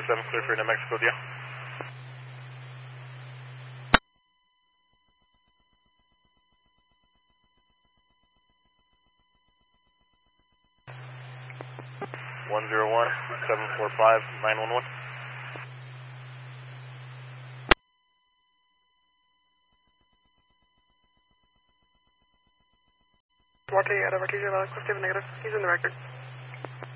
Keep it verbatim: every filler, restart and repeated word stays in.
seven, clear for New Mexico, deal. one zero one, seven four five, nine one one. Water, you got over to your left, negative. He's in the record.